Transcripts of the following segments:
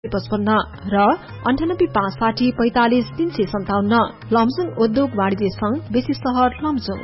55 र 9856 45 357। लमजुङ उद्योग वाणिज्य संघ बेसी सहर लमजुङ।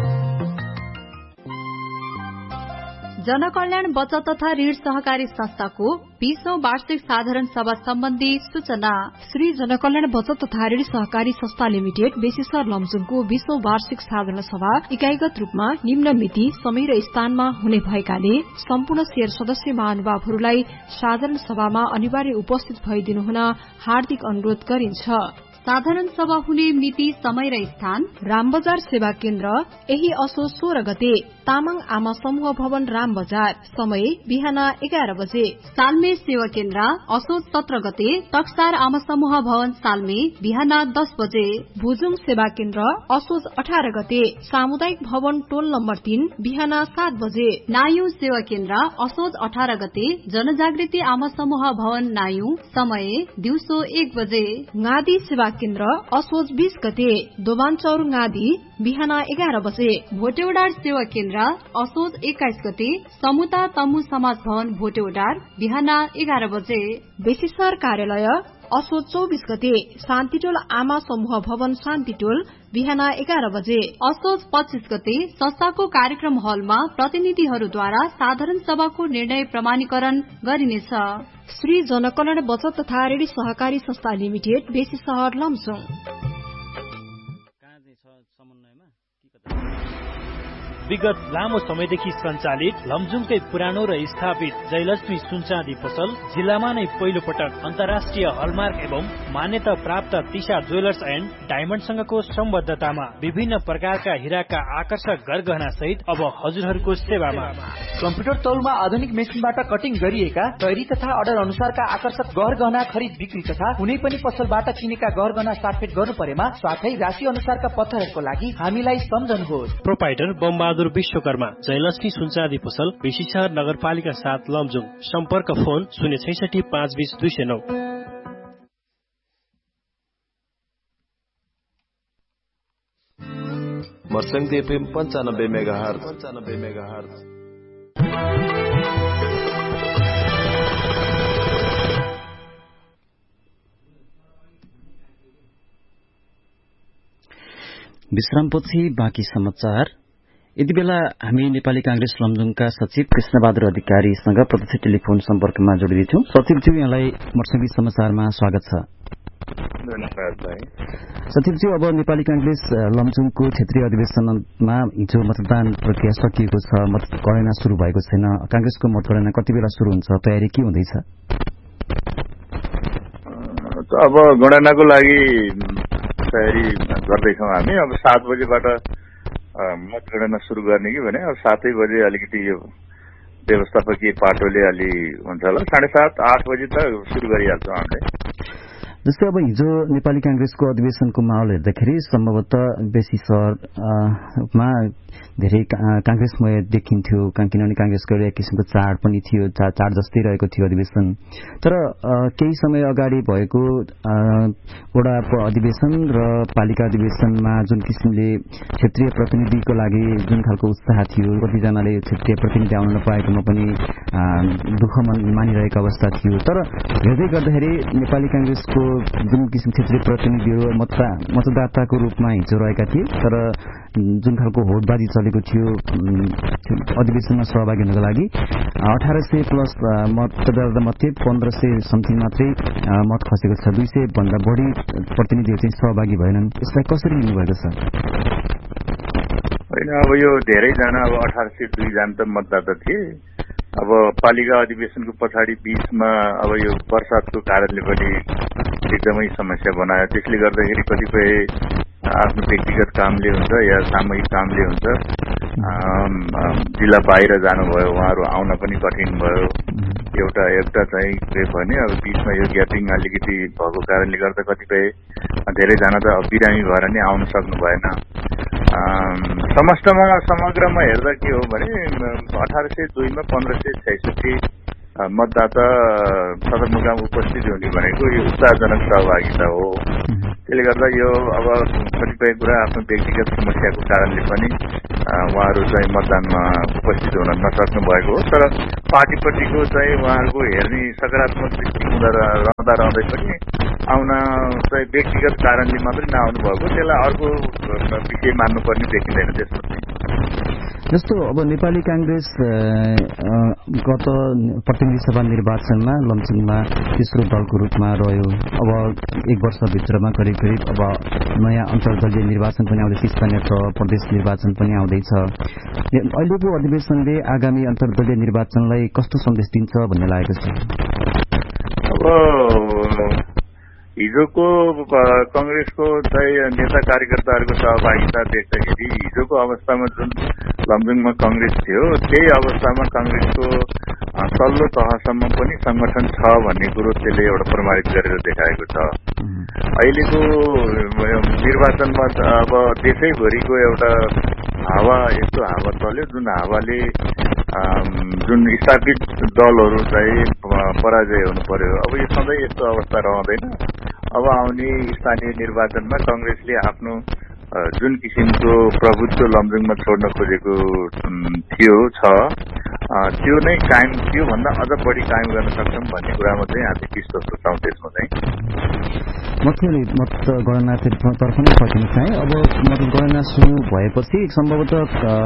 जनकल्याण बचत तथा ऋण सहकारी संस्थाको 20औं वार्षिक साधारण सभा सम्बन्धी सूचना। श्री जनकल्याण बचत तथा ऋण सहकारी संस्था लिमिटेड बेसीसर लमजुङको 20औं वार्षिक साधारण सभा इकाइगत रूपमा निम्न मिति समय र स्थानमा हुने भएकाले सम्पूर्ण शेयर सदस्य महानुभावहरूलाई साधारण सभामा अनिवार्य उपस्थित भइदिनु हुन हार्दिक अनुरोध गरिन्छ। साधारण सभा हुने मिति समय र स्थान रामबजार सेवा केन्द्र यही असोज 16 गते तामाङ आमा समूह भवन रामबजार। समय बिहान 11 बजे। सालमे सेवा केन्द्र असोज 17 गते टक्सार आमा समूह भवन सालमे बिहान 10 बजे। भुजुङ सेवा केन्द्र असोज 18 गते सामुदायिक भवन टोल नम्बर 3 बिहान 7 बजे। नायु सेवा केन्द्र असोज 18 गते जनजागृति आमा समूह भवन नायु। समय दिउँसो 1 बजे। गादी सेवा केन्द्र असोज 20 गते दोबानचौर गादी बिहान 11 बजे। भोटेउडार सेवा केन्द्र असोज 21 गते समुता तमु समाज भवन भोटेउडार बिहान 11 बजे। बेसीसर कार्यालय असोज 24 गते शान्तिटोल आमा समूह भवन शान्तिटोल बिहान 11 बजे। असोज 25 गते संस्थाको कार्यक्रम हलमा प्रतिनिधिहरूद्वारा साधारण सभाको निर्णय प्रमाणीकरण गरिनेछ। श्री जनकल्याण बचत तथा ऋण सहकारी संस्था लिमिटेड बेसी सहर लमजुङ। विगत लामो समयदेखि सञ्चालित लमजुङकै पुरानो र स्थापित जयलक्ष्मी सुनचाँदी पसल जिल्लामा नै पहिलो पटक अन्तर्राष्ट्रिय हलमार्क एवं मान्यता प्राप्त तिशा ज्वेलर्स एण्ड डायमण्डसँगको सम्बद्धतामा विभिन्न प्रकारका हीराका आकर्षक गरगहना सहित अब हजुरहरूको सेवामा। कम्प्युटर तौलमा आधुनिक मेसिनबाट कटिङ गरिएका तयारी तथा अर्डर अनुसारका आकर्षक गहना खरिद बिक्री तथा कुनै पनि पसलबाट किनेका गहना साटफेट गर्नु परेमा साथै राशि अनुसारका पत्थरहरूको लागि हामीलाई सम्झनुहोस्। प्रोपाइटर बमबहादुर विश्वकर्मा जयलक्ष्मी सुनचाँदी पसल बेसीसहर नगरपालिका 7 लमजुङ। सम्पर्क फोन 066 520 209। मर्सङ्गी FM 95 megahertz. विश्रामपछि बाँकी समाचार। यति बेला हामी नेपाली कांग्रेस लमजुङका सचिव कृष्णबहादुर अधिकारीसँग प्रत्यक्ष टेलिफोन सम्पर्कमा जोडिदिन्छौं। सचिवज्यू, यहाँलाई मर्सङ्गी समाचारमा स्वागत छ। सचिवज्यू, अब नेपाली कांग्रेस लमजुङको क्षेत्रीय अधिवेशनमा हिजो मतदान प्रक्रिया सकिएको छ, मतगणना शुरू भएको छैन। कांग्रेसको मतगणना कति बेला शुरू हुन्छ, तयारी के हुँदैछ? अब गणनाको लागि तयारी गर्दैछौँ हामी। अब 7 बजेबाट मतगणना शुरू गर्ने कि भने अब 7 बजे अलिकति यो व्यवस्थापकीय पाटोले अलि हुन्छ होला, 7:30 8 बजे त शुरू गरिहाल्छौँ हामीले। जस्तै अब हिजो नेपाली कांग्रेसको अधिवेशनको माहौल हेर्दाखेरि सम्भवतः बेसी सहरमा धेरै कांग्रेसमय देखिन्थ्यो, किनभने कांग्रेसको एक किसिमको चाड पनि थियो, चाड जस्तै रहेको थियो अधिवेशन। तर केही समय अगाडि भएको वडा अधिवेशन र पालिका अधिवेशनमा जुन किसिमले क्षेत्रीय प्रतिनिधिको लागि जुन खालको उत्साह थियो, कतिजनाले क्षेत्रीय प्रतिनिधि आउन नपाएकोमा पनि दुःख मानिरहेको अवस्था थियो। तर हेर्दै गर्दाखेरि नेपाली कांग्रेसको जुन किसिम क्षेत्रीय प्रतिनिधिहरू मतदाताको रूपमा हिजो रहेका थिए, तर जुन खालको होडबाजी चलेको थियो अधिवेशनमा सहभागी हुनको लागि 1800 प्लस मतदाता मध्ये 1500 समथिङ मात्रै मत खसेको छ। 200 भन्दा बढी प्रतिनिधिहरू चाहिँ सहभागी भएनन्। यसलाई कसरी लिनुभएको छ? होइन, अब यो धेरैजना, अब 1802 जना त मतदाता थिए। अब पालिका अधिवेशनको पछाडि बीचमा अब यो बर्सातको कारणले पनि एकदमै समस्या बनायो। त्यसले गर्दाखेरि कतिपय आफ्नो व्यक्तिगत कामले हुन्छ या सामूहिक कामले हुन्छ जिल्ला बाहिर जानुभयो, उहाँहरू आउन पनि कठिन भयो। एउटा चाहिँ के भने अब बीचमा यो ग्यापिङ अलिकति भएको कारणले गर्दा कतिपय धेरैजना त बिरामी भएर नै आउन सक्नु भएन। समग्रमा हेर्दा के हो भने 1802 मा 1566 मतदाता सदरमुकाम उपस्थित हुने भनेको यो उत्साहजनक सहभागिता हो। त्यसले गर्दा यो अब कतिपय कुरा आफ्नो व्यक्तिगत समस्याको कारणले पनि उहाँहरू चाहिँ मतदानमा उपस्थित हुन नसक्नु भएको हो। तर पार्टीपट्टिको चाहिँ उहाँहरूको हेर्ने सकारात्मक दृष्टि रहँदै पनि आउन चाहिँ व्यक्तिगत कारणले मात्रै नआउनु भएको, त्यसलाई अर्को विषय मान्नुपर्ने देखिँदैन त्यसमा चाहिँ। जस्तो अब नेपाली कांग्रेस गत प्रतिनिधि सभा निर्वाचनमा लमजुङमा तेस्रो दलको रूपमा रह्यो। अब एक वर्षभित्रमा करिब करिब अब नयाँ अन्तर्दलीय निर्वाचन पनि आउँदैछ, स्थानीय तह प्रदेश निर्वाचन पनि आउँदैछ। अहिलेको अधिवेशनले आगामी अन्तर्दलीय निर्वाचनलाई कस्तो सन्देश दिन्छ भन्ने लागेको छ? अब हिजोको कंग्रेसको चाहिँ नेता कार्यकर्ताहरूको सहभागिता देख्दाखेरि हिजोको अवस्थामा जुन लमजुङमा कंग्रेस थियो त्यही अवस्थामा कंग्रेसको तल्लो तहसम्म पनि संगठन छ भन्ने कुरो त्यसले एउटा प्रमाणित गरेर देखाएको छ। अहिलेको निर्वाचनमा अब देशैभरिको एउटा हावा यस्तो हावा चल्यो जुन हावाले जुन स्थापित दलहरू चाहिँ पराजय हुनु पर्यो। अब यो सधैँ यस्तो अवस्था रहँदैन। अब आउने स्थानीय निर्वाचनमा कंग्रेसले आफ्नो जुन किसिमको प्रभुत्व लमजुङमा छोड्न खोजेको थियो त्यो नै कायम, त्यो भन्दा अझ बढी कायम गर्न सक्छौं भन्ने कुरामा चाहिँ हामी विश्वास छौं। त्यसमा चाहिँ मतगणनातर्फ नै फर्किन चाहे। अब मतगणना सुरु भएपछि सम्भवतः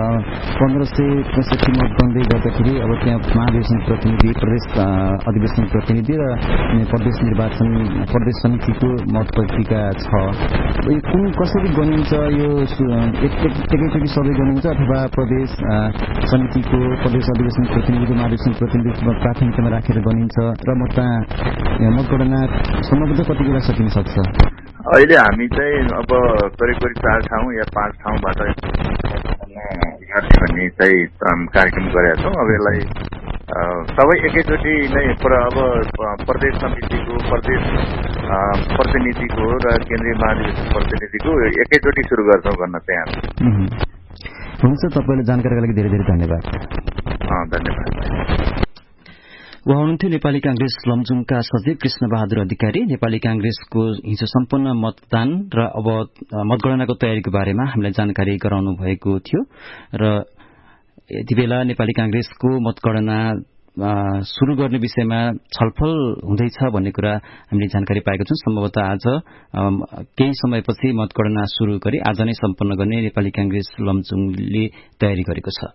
1565 मतगणना गर्दाखेरि अब त्यहाँ महाधिवेशन प्रतिनिधि, प्रदेश अधिवेशन प्रतिनिधि र प्रदेश निर्वाचन प्रदेश समितिको मतपत्रिका छ। यो कुन कसरी गनिन्छ? यो एकैचोटि सबै गनिन्छ अथवा प्रदेश समितिको, प्रदेश अधिवेशन प्रतिनिधिको, महाधिवेशन प्रतिनिधिको प्राथमिकतामा राखेर गनिन्छ र मतगणना सम्भवतः कति बेला सकिन सक्छ? अहिले हामी चाहिँ अब करिब 4 ठाउँ या 5 ठाउँबाट भन्ने चाहिँ कार्यक्रम गरेका छौँ। अब यसलाई सबै एकैचोटि नै अब प्रदेश समितिको, प्रदेश प्रतिनिधिको र केन्द्रीय महाधिवेशन प्रतिनिधिको एकैचोटि सुरु गर्छौँ भन्न चाहिँ हामी। हुन्छ, तपाईँले जानकारीका लागि धेरै धेरै धन्यवाद। धन्यवाद। उहाँ हुनुहुन्थ्यो नेपाली कांग्रेस लमजुङका सचिव कृष्णबहादुर अधिकारी। नेपाली कांग्रेसको हिजो सम्पन्न मतदान र अब मतगणनाको तयारीको बारेमा हामीलाई जानकारी गराउनु भएको थियो र यति बेला नेपाली कांग्रेसको मतगणना शुरू गर्ने विषयमा छलफल हुँदैछ भन्ने कुरा हामीले जानकारी पाएका छौं। सम्भवतः आज केही समयपछि मतगणना शुरू गरी आज नै सम्पन्न गर्ने नेपाली कांग्रेस लमजुङले तयारी गरेको छ।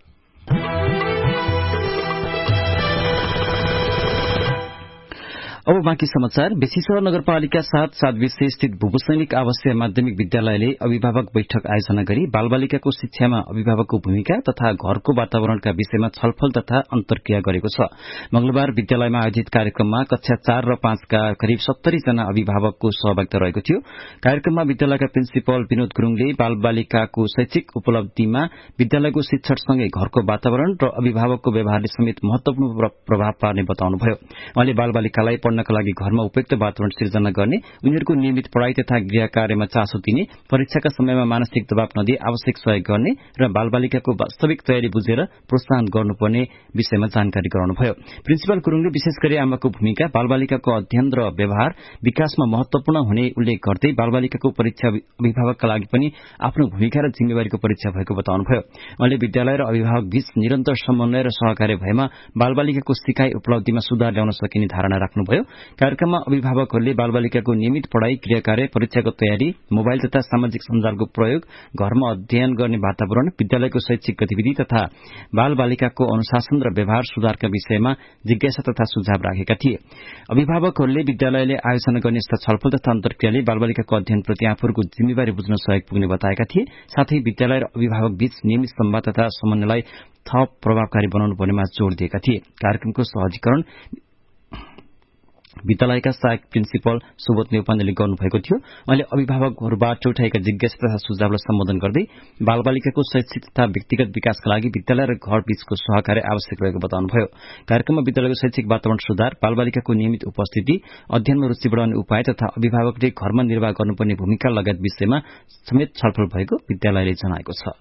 अब बाँकी समाचार। बेसीसर नगरपालिका 7 विषय स्थित भूसैनिक आवासीय माध्यमिक विद्यालयले अभिभावक बैठक आयोजना गरी बालबालिकाको शिक्षामा अभिभावकको भूमिका तथा घरको वातावरणका विषयमा छलफल तथा अन्तर्क्रिया गरेको छ। मंगलबार विद्यालयमा आयोजित कार्यक्रममा कक्षा 4 र 5 का करिब 70 जना अभिभावकको सहभागिता रहेको थियो। कार्यक्रममा विद्यालयका प्रिन्सिपल विनोद गुरुङले बालबालिकाको शैक्षिक उपलब्धिमा विद्यालयको शिक्षणसँगै घरको वातावरण र अभिभावकको व्यवहारले समेत महत्वपूर्ण प्रभाव पार्ने बताउनुभयो। उहाँले बालबालिकालाई पढ्नका लागि घरमा उपयुक्त वातावरण सिर्जना गर्ने, उनीहरूको नियमित पढ़ाई तथा गृह कार्यमा चासो दिने, परीक्षाका समयमा मानसिक दबाव नदिई आवश्यक सहयोग गर्ने र बालबालिकाको वास्तविक तयारी बुझेर प्रोत्साहन गर्नुपर्ने विषयमा जानकारी गराउनुभयो। प्रिन्सिपल गुरुङले विशेष गरी आमाको भूमिका, बालबालिकाको अध्ययन र व्यवहार विकासमा महत्वपूर्ण हुने उल्लेख गर्दै बालबालिकाको परीक्षा अभिभावकका लागि पनि आफ्नो भूमिका र जिम्मेवारीको परीक्षा भएको बताउनुभयो। उहाँले विद्यालय र अभिभावक बीच निरन्तर समन्वय र सहकार्य भएमा बालबालिकाको सिकाइ उपलब्धिमा सुधार ल्याउन सकिने धारणा राख्नुभयो। कार्यक्रममा अभिभावकहरूले बालबालिकाको नियमित पढ़ाई, गृह कार्य, परीक्षाको तयारी, मोबाइल तथा सामाजिक सञ्जालको प्रयोग, घरमा अध्ययन गर्ने वातावरण, विद्यालयको शैक्षिक गतिविधि तथा बालबालिकाको अनुशासन र व्यवहार सुधारका विषयमा जिज्ञासा तथा सुझाव राखेका थिए। अभिभावकहरूले विद्यालयले आयोजना गर्ने यस्ता छलफल तथा अन्तर्क्रियाले बालबालिकाको अध्ययनप्रति आफूहरूको जिम्मेवारी बुझ्न सहयोग पुग्ने बताएका थिए। साथै विद्यालय र अभिभावक बीच नियमित संवाद तथा समन्वयलाई थप प्रभावकारी बनाउनु पर्नेमा जोड़ दिएका थिए। कार्यक्रमको सहजीकरण विद्यालयका सहायक प्रिन्सिपल सुबोध नेउपानेले गर्नुभएको थियो। उहाँले अभिभावकहरूबाट उठाएका जिज्ञासा तथा सुझावलाई सम्बोधन गर्दै बालबालिकाको शैक्षिक तथा व्यक्तिगत विकासका लागि विद्यालय र घर बीचको सहकार्य आवश्यक रहेको बताउनुभयो। कार्यक्रममा विद्यालयको शैक्षिक वातावरण सुधार, बालबालिकाको नियमित उपस्थिति, अध्ययनमा रुचि बढाउने उपाय तथा अभिभावकले घरमा निर्वाह गर्नुपर्ने भूमिका लगायत विषयमा समेत छलफल भएको विद्यालयले जनाएको छ।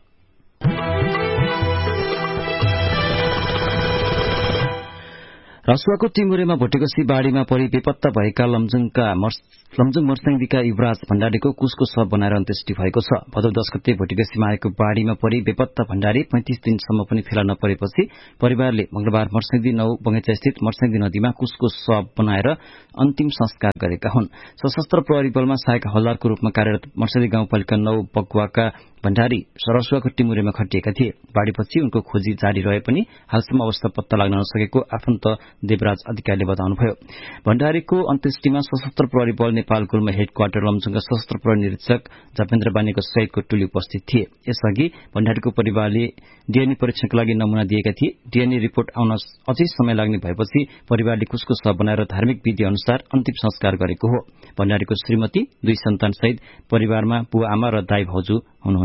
रसुवाको टिमुरेमा भोटेकोसी बाढीमा परि बेपत्ता भएका लमजुङ मर्स्याङदीका युवराज भण्डारीको कुसको शव बनाएर अन्त्येष्टि भएको छ। भदौ 10 गते भोटेकोसीमा आएको बाढीमा परि बेपत्ता भण्डारी 35 दिनसम्म पनि फेला नपरेपछि परिवारले मंगलबार मर्स्याङदी 9 बगैंचा स्थित मर्स्याङदी नदीमा कुसको शव बनाएर अन्तिम संस्कार गरेका हुन्। सशस्त्र प्रहरी बलमा सहायक हवलदारको रूपमा कार्यरत मर्स्याङदी गाउँपालिका 9 बगुवाका भण्डारी रसुवाको टिमुरेमा खटिएका थिए। बाढीपछि उनको खोजी जारी रहे पनि हालसम्म अवस्था पत्ता लाग्न नसकेको आफन्त देवराज अधिकारीले बताउनुभयो। भण्डारीको अन्त्येष्टिमा सशस्त्र प्रहरी बल नेपालगुल्म हेड क्वार्टर लमजुङका सशस्त्र प्रहरी निरीक्षक जपेन्द्र बानीको सहितको टोली उपस्थित थिए। यसअघि भण्डारीको परिवारले डीएनए परीक्षणका लागि नमूना दिएका थिए। डीएनए रिपोर्ट आउन अझै समय लाग्ने भएपछि परिवारले कुसको शव बनाएर धार्मिक विधि अनुसार अन्तिम संस्कार गरेको हो। भण्डारीको श्रीमती 2 सन्तान सहित परिवारमा बुवा आमा र दाई भाउजू हुनुहुन्छ।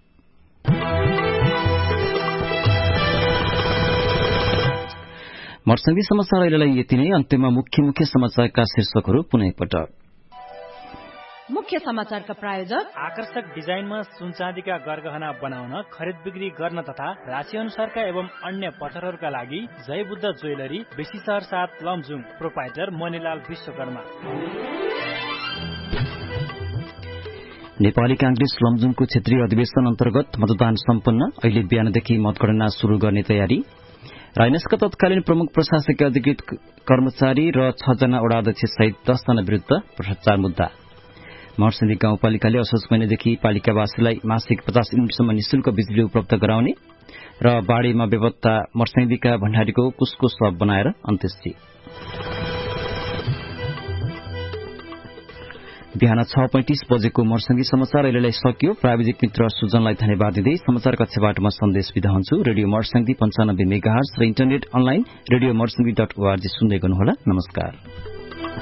मर्स्याङदी समाचार अहिलेलाई यति नै। अन्त्यमा मुख्य समाचारका शीर्षकहरू पुनः एकपटक। मुख्य समाचारका प्रायोजक आकर्षक डिजाइनमा सुनचाँदीका गरगहना बनाउन खरिद बिक्री गर्न तथा राशि अनुसारका एवं अन्य पत्थरहरूका लागि जय बुद्ध ज्वेलरी बेसी शहर 7 लमजुङ प्रोपाइटर मणिलाल विश्वकर्मा। नेपाली कांग्रेस लमजुङको क्षेत्रीय अधिवेशन अन्तर्गत मतदान सम्पन्न। अहिले बिहानदेखि मतगणना शुरू गर्ने तयारी। राइनसका तत्कालीन प्रमुख प्रशासकीय अधिकृत कर्मचारी र 6 जना वडा अध्यक्ष सहित 10 जना विरूद्ध भ्रष्टाचार मुद्दा। मर्स्याङदी गाउँपालिकाले असोज महिनादेखि पालिकावासीलाई मासिक 50 युनिटसम्म निशुल्क बिजुली उपलब्ध गराउने र बाढीमा बेपत्ता मर्स्याङदीका भण्डारीको कुसको शव बनाएर अन्त्येष्टि। बिहान 6:35 बजेको मर्स्याङदी समाचार अहिलेलाई सकियो। प्राविधिक मित्र सुजनलाई धन्यवाद दिँदै समाचार कक्षबाट म सन्देश बिदा हुन्छु। रेडियो मर्स्याङदी 95 मेगाहर्ज र इन्टरनेट अनलाइन रेडियो मर्स्याङदी.org सुन्दै गर्नुहोला। नमस्कार।